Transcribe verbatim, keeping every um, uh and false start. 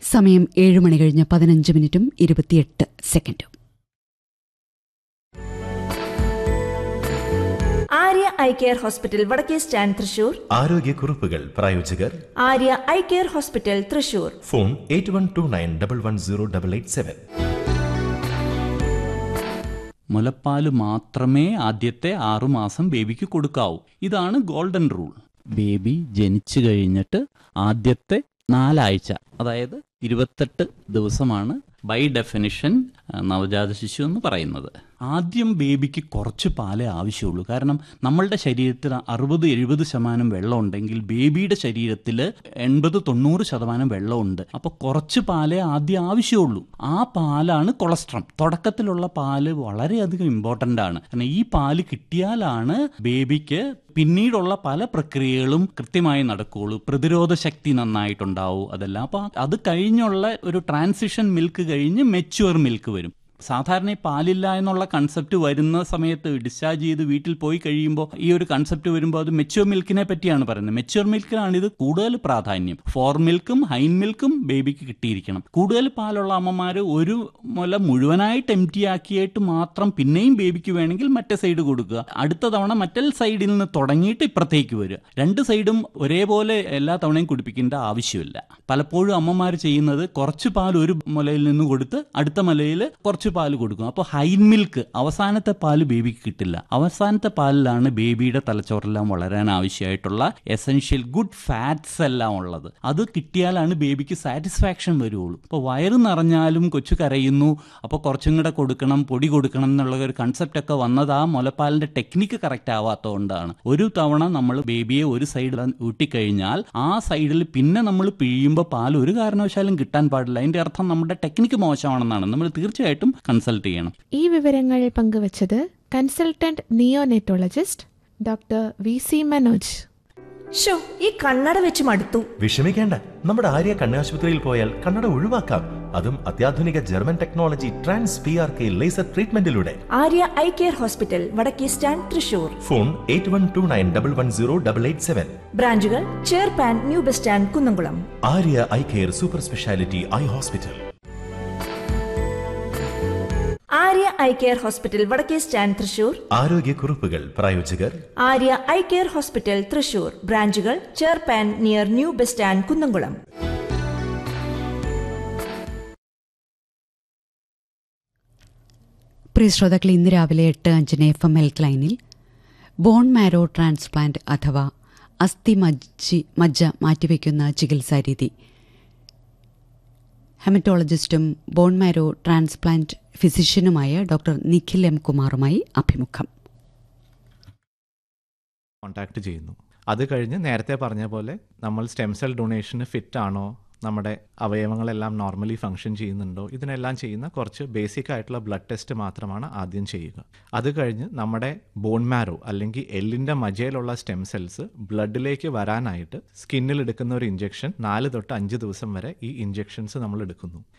സമയം ഏഴ് മണി കഴിഞ്ഞ് പതിനഞ്ച് മിനിറ്റും ഇരുപത്തിയെട്ട് സെക്കൻഡും. ആര്യ ഐ കെയർ ഹോസ്പിറ്റൽ വടക്കേ സ്റ്റാൻഡ് തൃശൂർ. ആരോഗ്യക്കുറിപ്പുകൾ പ്രായോജകർ Arya eye care hospital Thrissur. Phone eight one two nine double one zero double eight seven. മുലപ്പാല് മാത്രമേ ആദ്യത്തെ ആറുമാസം ബേബിക്ക് കൊടുക്കാവൂ. ഇതാണ് ഗോൾഡൻ റൂൾ. ബേബി ജനിച്ചു കഴിഞ്ഞിട്ട് ആദ്യത്തെ നാലാഴ്ച, അതായത് ഇരുപത്തെട്ട് ദിവസമാണ് ബൈ ഡെഫിനിഷൻ നവജാത ശിശു എന്ന് പറയുന്നത്. ആദ്യം ബേബിക്ക് കുറച്ച് പാലേ ആവശ്യമുള്ളൂ. കാരണം നമ്മളുടെ ശരീരത്തിൽ അറുപത് എഴുപത് ശതമാനം വെള്ളം ഉണ്ടെങ്കിൽ ബേബിയുടെ ശരീരത്തിൽ എൺപത് തൊണ്ണൂറ് ശതമാനം വെള്ളമുണ്ട്. അപ്പോൾ കുറച്ച് പാലേ ആദ്യം ആവശ്യമുള്ളൂ. ആ പാലാണ് കൊളസ്ട്രം. തുടക്കത്തിലുള്ള പാല് വളരെയധികം ഇമ്പോർട്ടൻ്റ് ആണ്. കാരണം ഈ പാല് കിട്ടിയാലാണ് ബേബിക്ക് പിന്നീടുള്ള പല പ്രക്രിയകളും കൃത്യമായി നടക്കുകയുള്ളൂ. പ്രതിരോധ ശക്തി നന്നായിട്ടുണ്ടാവും. അതെല്ലാം അപ്പോൾ അത് കഴിഞ്ഞുള്ള ഒരു ട്രാൻസിഷൻ മിൽക്ക് കഴിഞ്ഞ് മെച്യൂർ മിൽക്ക് വരും. സാധാരണ പാലില്ല എന്നുള്ള കൺസെപ്റ്റ് വരുന്ന സമയത്ത് ഡിസ്ചാർജ് ചെയ്ത് വീട്ടിൽ പോയി കഴിയുമ്പോൾ ഈ ഒരു കൺസെപ്റ്റ് വരുമ്പോൾ അത് മെച്യൂർ മിൽക്കിനെ പറ്റിയാണ് പറയുന്നത്. മെച്യൂർ മിൽക്കിനാണ് ഇത് കൂടുതൽ പ്രാധാന്യം. ഫോർ മിൽക്കും ഹൈൻ മിൽക്കും ബേബിക്ക് കിട്ടിയിരിക്കണം. കൂടുതൽ പാലുള്ള അമ്മമാർ ഒരു മുല മുഴുവനായിട്ട് എം ടി ആക്കിയിട്ട് മാത്രം പിന്നെയും ബേബിക്ക് വേണമെങ്കിൽ മറ്റേ സൈഡ് കൊടുക്കുക. അടുത്ത തവണ മറ്റേ സൈഡിൽ നിന്ന് തുടങ്ങിയിട്ട് ഇപ്പുറത്തേക്ക് വരിക. രണ്ട് സൈഡും ഒരേപോലെ എല്ലാ തവണയും കുടിപ്പിക്കേണ്ട ആവശ്യമില്ല. പലപ്പോഴും അമ്മമാർ ചെയ്യുന്നത് കുറച്ച് പാൽ ഒരു മുലയിൽ നിന്ന് കൊടുത്ത് അടുത്ത മുലയിൽ കുറച്ച് പാല് കൊടുക്കും. അപ്പോൾ ഹൈൻ മിൽക്ക് അവസാനത്തെ പാല് ബേബിക്ക് കിട്ടില്ല. അവസാനത്തെ പാലിലാണ് ബേബിയുടെ തലച്ചോറെല്ലാം വളരാൻ ആവശ്യമായിട്ടുള്ള എസെൻഷ്യൽ ഗുഡ് ഫാറ്റ്സ് എല്ലാം ഉള്ളത്. അത് കിട്ടിയാലാണ് ബേബിക്ക് സാറ്റിസ്ഫാക്ഷൻ വരുള്ളൂ. അപ്പോൾ വയറ് നിറഞ്ഞാലും കൊച്ചു കരയുന്നു, അപ്പോൾ കുറച്ചും കൂടെ കൊടുക്കണം, പൊടി കൊടുക്കണം എന്നുള്ള ഒരു കൺസെപ്റ്റ് ഒക്കെ വന്നത് ആ മുലപ്പാലിന്റെ ടെക്നിക്ക് കറക്റ്റ് ആവാത്തതുകൊണ്ടാണ്. ഒരു തവണ നമ്മൾ ബേബിയെ ഒരു സൈഡിൽ ഊട്ടിക്കഴിഞ്ഞാൽ ആ സൈഡിൽ പിന്നെ നമ്മൾ പിഴിയുമ്പോൾ പാൽ ഒരു കാരണവശാലും കിട്ടാൻ പാടില്ല. അതിന്റെ അർത്ഥം നമ്മുടെ ടെക്നിക്ക് മോശമാണെന്നാണ്. നമ്മൾ തീർച്ചയായിട്ടും കൺസൾട്ട് ചെയ്യണം. ഈ വിവരങ്ങൾ പങ്കുവച്ചത് consultant neonatologist doctor V C Manoj. Show ഈ കണ്ണട വെച്ച് മടുത്തു. വിഷമിക്കേണ്ട, നമ്മുടെ ആര്യ കണ്ണാശുപത്രിയിൽ പോയാൽ കണ്ണട ഒഴിവാക്കാം. അതും അത്യാധുനിക German technology trans P R K laser ട്രീറ്റ്മെന്റിലൂടെ. Arya eye care hospital വടക്കേ stand Thrissur. Phone eight one two nine double one zero double eight seven. ബ്രാഞ്ചുകൾ ചേർപ്പാൻ, new bus stand, Kunnamkulam. Arya eye care super speciality eye hospital. Arya eye care hospital വടക്കേ stand Thrissur. ആരോഗ്യക്കുറിപ്പുകൾ പ്രായോജകർ Arya eye care hospital Thrissur. ബ്രാഞ്ചുകൾ ചേർപ്പാൻ, near new bus stand, Kunnamkulam. പ്രിയ ശ്രോതാക്കൾ, ഇന്ന് രാവിലെ എട്ട് അഞ്ചിന് F M health ലൈനിൽ ബോൺ മാരോ ട്രാൻസ്പ്ലാന്റ് അഥവാ അസ്ഥി മജ്ജി മജ്ജ മാറ്റിവെക്കുന്ന ചികിത്സാരീതി, ഹെമറ്റോളജിസ്റ്റും bone marrow transplant ഫിസിഷ്യനുമായ doctor Nikhil M കുമാറുമായി അഭിമുഖം. കോൺടാക്ട് ചെയ്യുന്നു. അത് കഴിഞ്ഞ് നേരത്തെ പറഞ്ഞ പോലെ നമ്മൾ സ്റ്റെം സെൽ ഡൊണേഷന് ഫിറ്റ് ആണോ, നമ്മുടെ അവയവങ്ങളെല്ലാം നോർമലി ഫങ്ഷൻ ചെയ്യുന്നുണ്ടോ, ഇതിനെല്ലാം ചെയ്യുന്ന കുറച്ച് ബേസിക് ആയിട്ടുള്ള ബ്ലഡ് ടെസ്റ്റ് മാത്രമാണ് ആദ്യം ചെയ്യുക. അത് കഴിഞ്ഞ് നമ്മുടെ ബോൺ മാരോ അല്ലെങ്കിൽ എല്ലിൻ്റെ മജ്ജയിലുള്ള സ്റ്റെം സെൽസ് ബ്ലഡിലേക്ക് വരാനായിട്ട് സ്കിന്നിൽ എടുക്കുന്ന ഒരു ഇഞ്ചെക്ഷൻ നാല് തൊട്ട് അഞ്ച് ദിവസം വരെ ഈ ഇഞ്ചെക്ഷൻസ് നമ്മൾ എടുക്കുന്നു.